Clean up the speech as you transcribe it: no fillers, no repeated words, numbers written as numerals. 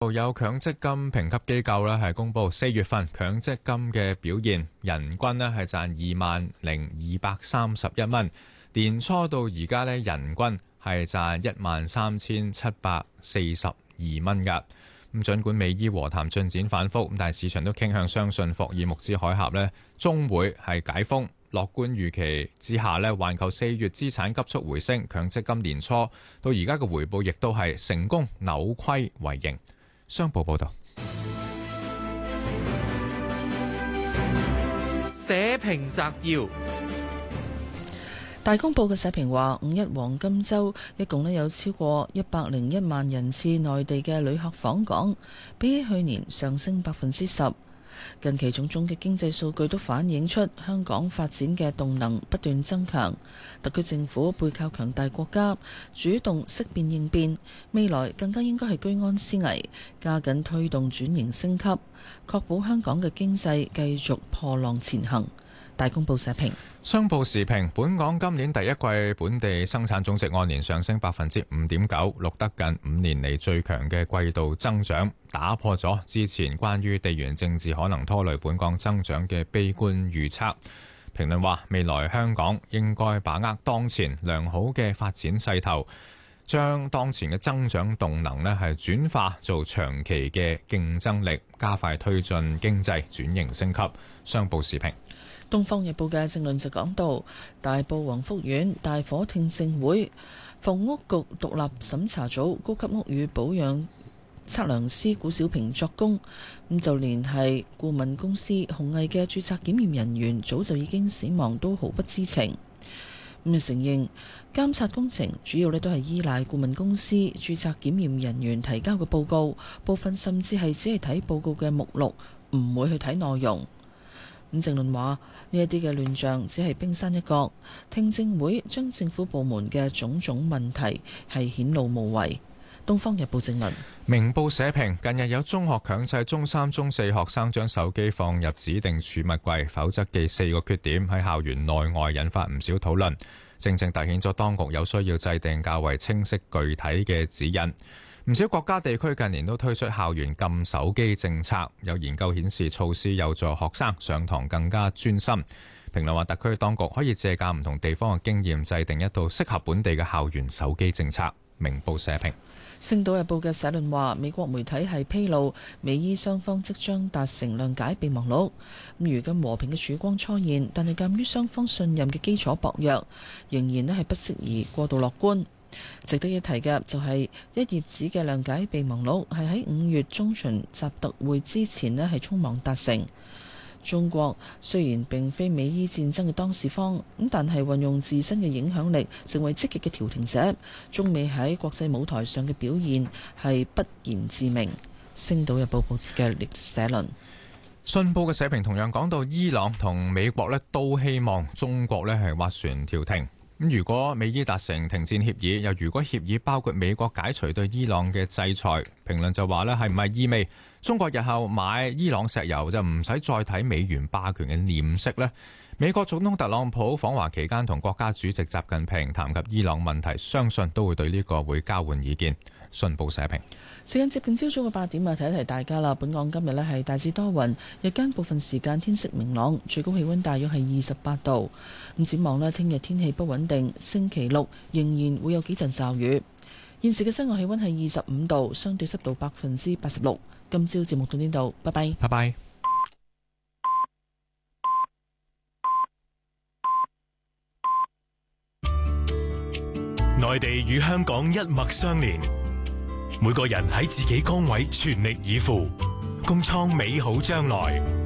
有強積金評級機構咧係公布4月份強積金嘅表現，人均咧係賺20,231蚊，年初到而家咧人均係賺13,742蚊噶。咁儘管美伊和談進展反覆，但係市場都傾向相信霍爾木茲海峽咧終會係解封。樂觀預期之下咧，環球4月資產急速回升，強積金年初到而家嘅回報亦都係成功扭虧為盈。商報報道。 社評摘要。 大公報嘅社評話，5一黃金週一共有超過101萬人次內地嘅旅客訪港，比起去年上升10%。近期種種嘅經濟數據都反映出香港發展嘅動能不斷增強，特區政府背靠強大國家，主動識變應變，未來更加應該係居安思危，加緊推動轉型升級，確保香港嘅經濟繼續破浪前行。大公報社評。 商報時評，本港今年第一季本地生產總值按年上升5.9%，錄得近5年嚟最強嘅季度增長，打破咗之前關於地緣政治可能拖累本港增長嘅悲觀預測。評論話，未來香港應該把握當前良好嘅發展勢頭，將當前嘅增長動能係轉化做長期嘅競爭力，加快推進經濟轉型升級。商報時評。 《東方日報》嘅政論就講到，大埔宏福苑大火聽證會，房屋局獨立審查組高級屋宇保養測量師古小平作供，咁就連係顧問公司鴻毅嘅註冊檢驗人員早就已經死亡，都毫不知情。咁承認監察工程主要都係依賴顧問公司註冊檢驗人員提交嘅報告，部分甚至係只係睇報告嘅目錄，唔會去睇內容。咁政論話，呢一啲嘅亂象只係冰山一角，聽證會將政府部門嘅種種問題係顯露無遺。東方日報政論。 明報社評，近日有中學強制中三、中四學生將手機放入指定儲物櫃，否則記4個缺點，喺校園內外引發唔少討論，正正凸顯咗當局有需要制定較為清晰具體嘅指引。唔少國家地區近年都推出校園禁手機政策，有研究顯示措施有助學生上堂更加專心。評論話，特區當局可以借鑑唔同地方嘅經驗，制定一套適合本地嘅校園手機政策。明報社評。 星島日報嘅社論話，美國媒體係披露美伊雙方即將達成諒解備忘錄，咁如今和平嘅曙光初現，但係鑑於雙方信任嘅基礎薄弱，仍然咧係不適宜過度樂觀。值得一提嘅就係一頁紙嘅諒解備忘錄係喺5月中旬習特會之前咧係匆忙達成。中國雖然並非美伊戰爭嘅當事方，咁但係運用自身嘅影響力成為積極嘅調停者，中美喺國際舞台上嘅表現係不言自明。星島日報嘅社論。 信報嘅社評同樣講到，伊朗同美國都希望中國係斡旋調停。咁如果美伊達成停戰協議，又如果協議包括美國解除對伊朗嘅制裁，評論就話係唔係意味中國日後買伊朗石油就唔使再睇美元霸權嘅臉色呢？美國總統特朗普訪華期間同國家主席習近平談及伊朗問題，相信都會對呢個會交換意見。信報社評。 時間接近朝早嘅8點啊，提一提大家啦。本港今日咧係大致多雲，日間部分時間天色明朗，最高氣溫大約係28度。咁展望咧，聽日天氣不穩定，星期六仍然會有幾陣驟雨。現時嘅室外氣溫係25度，相對濕度86%。今朝節目到呢度，拜拜。 拜拜。 內地與香港一脈相連，每個人喺自己崗位全力以赴，共創美好將來。